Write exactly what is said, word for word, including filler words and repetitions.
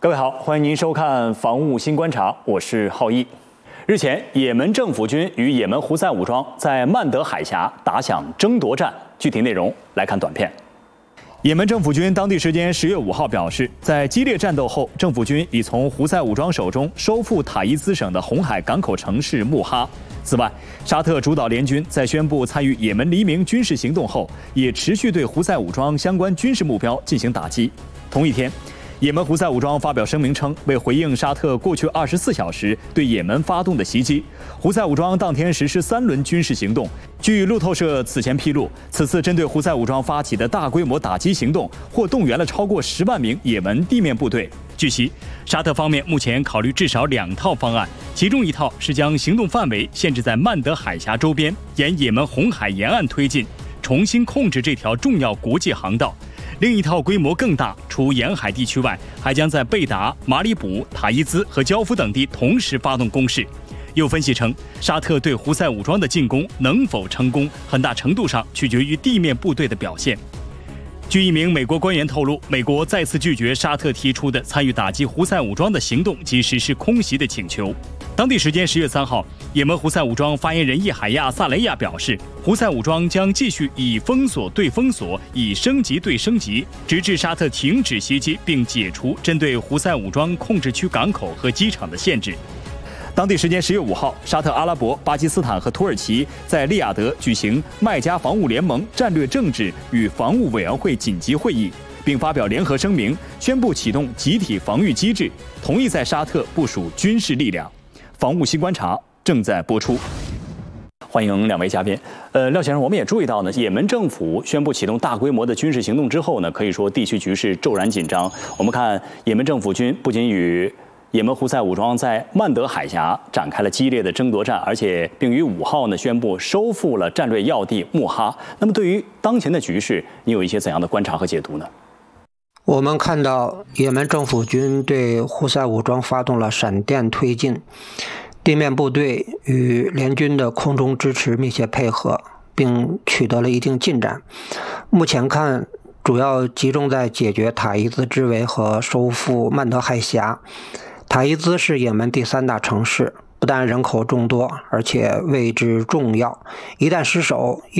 各位好，欢迎您收看《防务新观察》，我是浩一。日前，也门政府军与也门胡塞武装在曼德海峡打响争夺战，具体内容来看短片。也门政府军当地时间十月五号表示，在激烈战斗后，政府军已从胡塞武装手中收复塔伊兹省的红海港口城市穆哈。此外，沙特主导联军在宣布参与也门黎明军事行动后，也持续对胡塞武装相关军事目标进行打击。同一天，也门胡塞武装发表声明称，为回应沙特过去二十四小时对也门发动的袭击，胡塞武装当天实施三轮军事行动。据路透社此前披露，此次针对胡塞武装发起的大规模打击行动，或动员了超过十万名也门地面部队。据悉，沙特方面目前考虑至少两套方案，其中一套是将行动范围限制在曼德海峡周边，沿也门红海沿岸推进，重新控制这条重要国际航道。另一套规模更大，除沿海地区外，还将在贝达、马里卜、塔伊兹和焦夫等地同时发动攻势。有分析称，沙特对胡塞武装的进攻能否成功，很大程度上取决于地面部队的表现。据一名美国官员透露，美国再次拒绝沙特提出的参与打击胡塞武装的行动及实施空袭的请求。当地时间十月三号，也门胡塞武装发言人叶海亚·萨雷亚表示，胡塞武装将继续以封锁对封锁，以升级对升级，直至沙特停止袭击并解除针对胡塞武装控制区港口和机场的限制。当地时间十月五号，沙特阿拉伯、巴基斯坦和土耳其在利雅得举行麦加防务联盟战略政治与防务委员会紧急会议，并发表联合声明，宣布启动集体防御机制，同意在沙特部署军事力量。防务新观察正在播出，欢迎两位嘉宾。呃，廖先生，我们也注意到呢，也门政府宣布启动大规模的军事行动之后呢，可以说地区局势骤然紧张。我们看也门政府军不仅与也门胡塞武装在曼德海峡展开了激烈的争夺战，而且并于五号呢宣布收复了战略要地穆哈。那么，对于当前的局势，你有一些怎样的观察和解读呢？ 我们看到，也门政府军对胡塞武装发动了闪电推进，地面部队与联军的空中支持密切配合，并取得了一定进展。目前看，主要集中在解决塔伊兹之围和收复曼德海峡。塔伊兹是也门第三大城市，不但人口众多，而且位置重要，一旦失守，